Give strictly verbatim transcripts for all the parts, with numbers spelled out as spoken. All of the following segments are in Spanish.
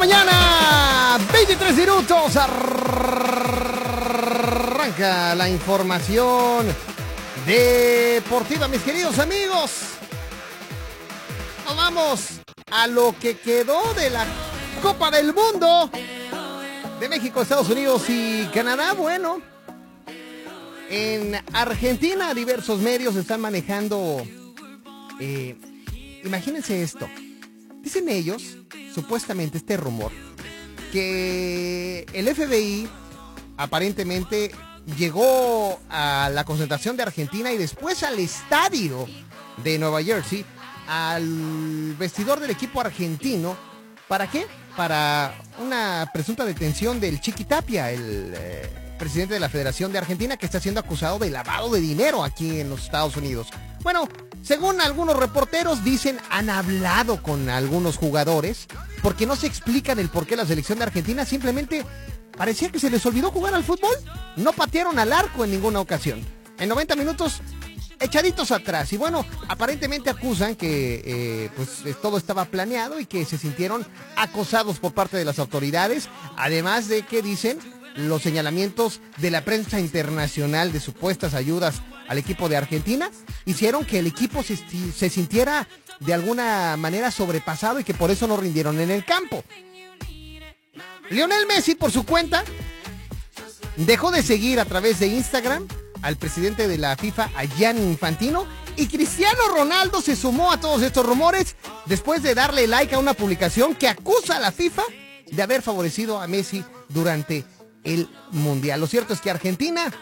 mañana, veintitrés minutos. Arranca la información deportiva, mis queridos amigos. Nos vamos a lo que quedó de la Copa del Mundo de México, Estados Unidos y Canadá. Bueno, en Argentina diversos medios están manejando, eh, imagínense esto. Dicen ellos, supuestamente este rumor, que el F B I aparentemente llegó a la concentración de Argentina y después al estadio de Nueva Jersey, al vestidor del equipo argentino. ¿Para qué? Para una presunta detención del Chiqui Tapia, el eh, presidente de la Federación de Argentina, que está siendo acusado de lavado de dinero aquí en los Estados Unidos. Bueno, según algunos reporteros, dicen, han hablado con algunos jugadores porque no se explican el por qué la selección de Argentina simplemente parecía que se les olvidó jugar al fútbol. No patearon al arco en ninguna ocasión. En noventa minutos, echaditos atrás. Y bueno, aparentemente acusan que eh, pues todo estaba planeado y que se sintieron acosados por parte de las autoridades. Además de que dicen los señalamientos de la prensa internacional de supuestas ayudas al equipo de Argentina hicieron que el equipo se, se sintiera de alguna manera sobrepasado y que por eso no rindieron en el campo. Lionel Messi, por su cuenta, dejó de seguir a través de Instagram al presidente de la FIFA, a Gianni Infantino, y Cristiano Ronaldo se sumó a todos estos rumores después de darle like a una publicación que acusa a la FIFA de haber favorecido a Messi durante el Mundial. Lo cierto es que Argentina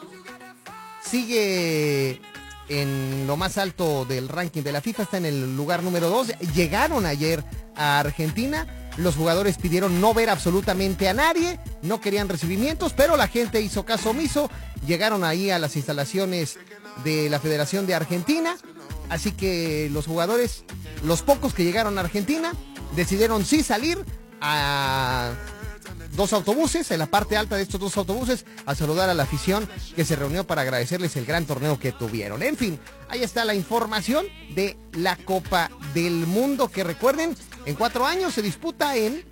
sigue en lo más alto del ranking de la FIFA, está en el lugar número dos. Llegaron ayer a Argentina, los jugadores pidieron no ver absolutamente a nadie, no querían recibimientos, pero la gente hizo caso omiso. Llegaron ahí a las instalaciones de la Federación de Argentina, así que los jugadores, los pocos que llegaron a Argentina, decidieron sí salir a dos autobuses, en la parte alta de estos dos autobuses, a saludar a la afición que se reunió para agradecerles el gran torneo que tuvieron. En fin, ahí está la información de la Copa del Mundo, que recuerden, en cuatro años se disputa en,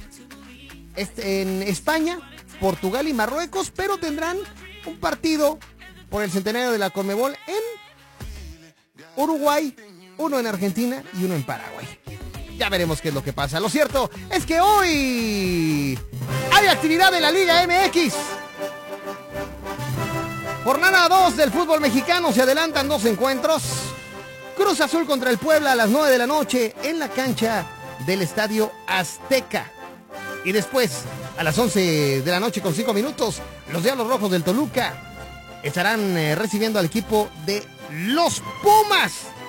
en España, Portugal y Marruecos, pero tendrán un partido por el centenario de la Conmebol en Uruguay, uno en Argentina y uno en Paraguay. Ya veremos qué es lo que pasa. Lo cierto es que hoy hay actividad en la Liga M X. Jornada dos del fútbol mexicano, se adelantan dos encuentros. Cruz Azul contra el Puebla a las nueve de la noche en la cancha del Estadio Azteca. Y después, a las once de la noche con cinco minutos, los Diablos Rojos del Toluca estarán eh, recibiendo al equipo de los Pumas.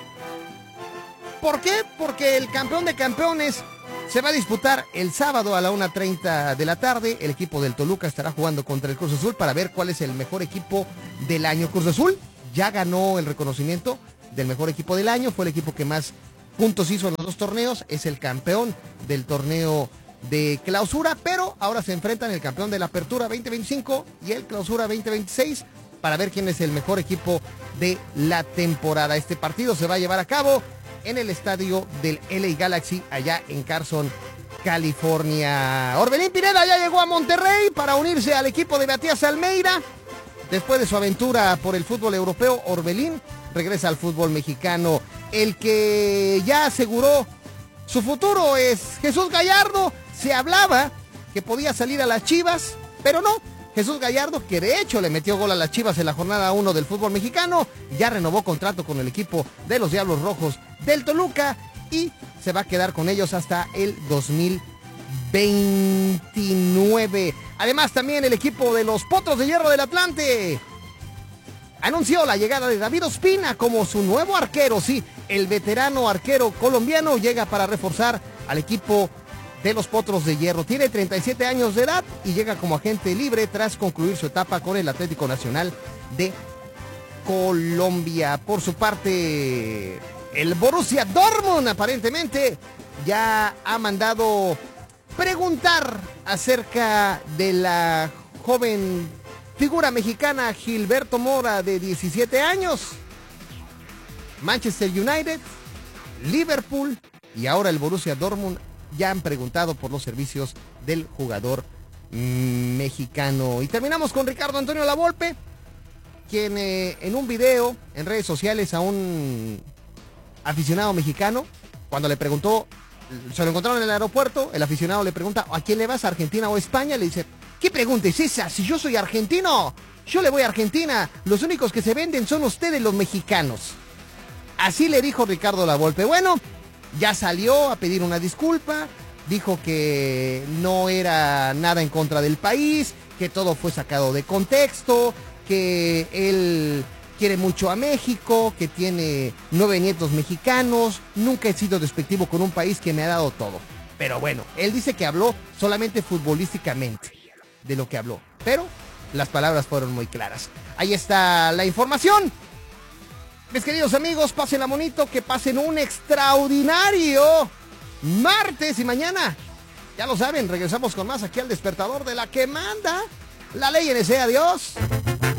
¿Por qué? Porque el campeón de campeones se va a disputar el sábado a la una treinta de la tarde. El equipo del Toluca estará jugando contra el Cruz Azul para ver cuál es el mejor equipo del año. Cruz Azul ya ganó el reconocimiento del mejor equipo del año, fue el equipo que más puntos hizo en los dos torneos, es el campeón del torneo de clausura, pero ahora se enfrentan el campeón de la Apertura veinte veinticinco y el Clausura veinte veintiséis para ver quién es el mejor equipo de la temporada. Este partido se va a llevar a cabo en el estadio del L A Galaxy, allá en Carson, California. Orbelín Pineda ya llegó a Monterrey para unirse al equipo de Matías Almeida. Después de su aventura por el fútbol europeo, Orbelín regresa al fútbol mexicano. El que ya aseguró su futuro es Jesús Gallardo. Se hablaba que podía salir a las Chivas, pero no. Jesús Gallardo, que de hecho le metió gol a las Chivas en la jornada uno del fútbol mexicano, ya renovó contrato con el equipo de los Diablos Rojos del Toluca y se va a quedar con ellos hasta el dos mil veintinueve. Además, también el equipo de los Potros de Hierro del Atlante anunció la llegada de David Ospina como su nuevo arquero. Sí, el veterano arquero colombiano llega para reforzar al equipo de los Potros de Hierro. Tiene treinta y siete años de edad y llega como agente libre tras concluir su etapa con el Atlético Nacional de Colombia. Por su parte, el Borussia Dortmund aparentemente ya ha mandado preguntar acerca de la joven figura mexicana Gilberto Mora, de diecisiete años. Manchester United, Liverpool y ahora el Borussia Dortmund ya han preguntado por los servicios del jugador mmm, mexicano. Y terminamos con Ricardo Antonio Lavolpe, quien eh, en un video en redes sociales a un aficionado mexicano, cuando le preguntó, se lo encontraron en el aeropuerto, el aficionado le pregunta, ¿a quién le vas, a Argentina o España? Le dice, ¿qué pregunta es esa? Si yo soy argentino, yo le voy a Argentina, los únicos que se venden son ustedes los mexicanos. Así le dijo Ricardo Lavolpe. Bueno, ya salió a pedir una disculpa, dijo que no era nada en contra del país, que todo fue sacado de contexto, que él quiere mucho a México, que tiene nueve nietos mexicanos, nunca he sido despectivo con un país que me ha dado todo. Pero bueno, él dice que habló solamente futbolísticamente de lo que habló, pero las palabras fueron muy claras. Ahí está la información. Mis queridos amigos, pásenla bonito, que pasen un extraordinario martes y mañana, ya lo saben, regresamos con más aquí al despertador de la que manda la ley N C. Adiós.